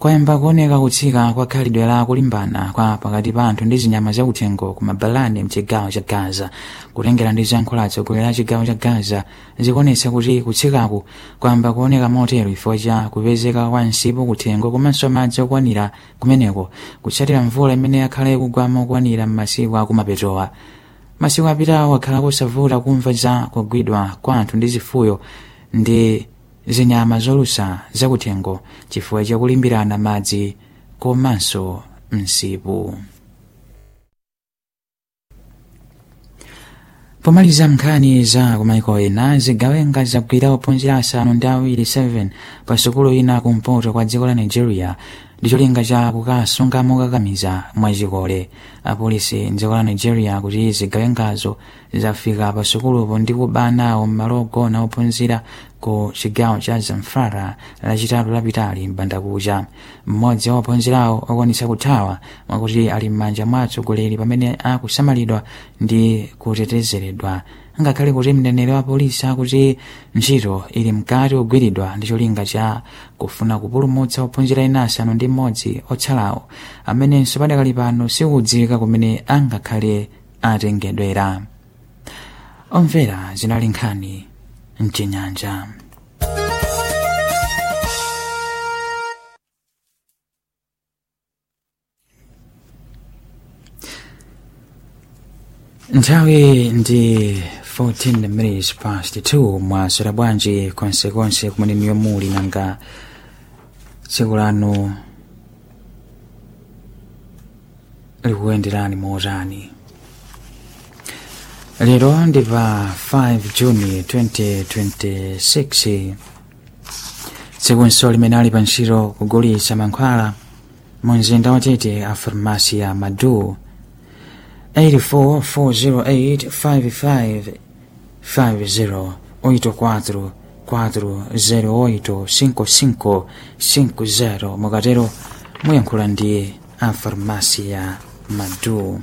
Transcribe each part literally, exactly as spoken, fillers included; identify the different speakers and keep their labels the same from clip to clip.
Speaker 1: kwayamba kuoneka kutsika kwa khalidwe la kulimbana kwa pakati pa anthu ndi zinyama zakuthengo ku mabalani mchigawo cha Gaza. Kutengera ndi ziyankhulo atsogoleri a chigawo cha Gaza zikuonetsa kuti kutsikaku kwayamba kuoneka motero chifukwa cha kupezeka kwa msipu kuthengo komanso madzi okwanira kumeneko kutsatira mvula imene yakhale kugwa mokwanira m'masiku akumapetowa. Masiku apitawo akhala kosavuta kumva za kugwidwa kwa anthu ndi zifuyo ndi zinyama zolusa zakuthengo chifukwa chakulimbirana madzi komanso msipu. Pomaliza nkhani za kumaiko ena, zigawenga zagwira ophunzira asanu ndi awiri seven pa sukulu ina kumpoto kwa dziko la Nigeria ndi cholinga cha kukasunga mokakamiza mwachikole. Apolisi mdziko la Nigeria kuti zigawengazo zafika pa sukulupo ndi kuba nawo m'malo ogona ophunzira ku chigawo cha Zamfara lachitatu lapitali m'bandakucha. Mmodzi wa ophunzirawo okwanitsa kuthawa mwakuti ali m'manja mwa atsogoleri pamene akusamalidwa ndi kutetezeredwa, ngakhale kuti mneneri wa polisi akuti ntchito ili mkati ogwiridwa ndi cholinga cha kufuna kupulumutsa ophunzira ena asanu ndi mmodzi otsalawo amenenso padakali pano sikudziwika kumene angakhale atengedwera. Omvera, zinali nkhani mchinyanja. Nthawi ndi fourteen minutes past two. Mwaswera bwanji konsekonse kumene niyo muli nanga tsiku lanu likuyenderani motani? Lero ndi pa five June twenty twenty-six, tsiku limene ali pa ntchito kugulitsa mankhwala mu mzinda wa Tete a farmasi ya Madu. eight four four zero eight five five five zero eight four four zero eight five five five zero. Mukatero muyankhula ndi a farmasi ya Madu.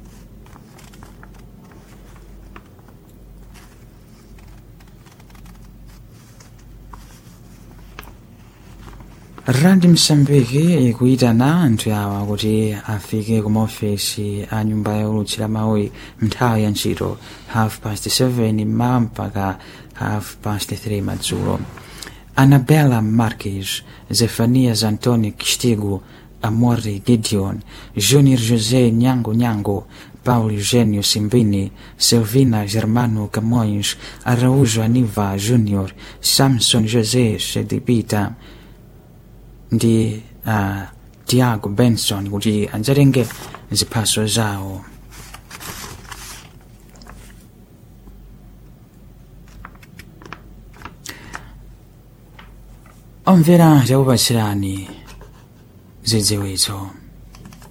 Speaker 1: Radio Msambiki ikuitana anthu awa kuti afike ku maofesi a nyumba yofalitsira mawu nthawi ya ntchito half past seven mmawa mpaka half past three madzulo. Anabela Marques, Zefanias Antoni Kistigo, Amori Gideon, Junior José Nyango Nyango, Paulo Eugênio Simbini, Silvina Germano Camões, Araújo Aniva Júnior, Samson José Sedipita ndi uh, Tiago Benson kuti adzatenge ziphaso zawo. Omvera, takupatsirani zidziwitso.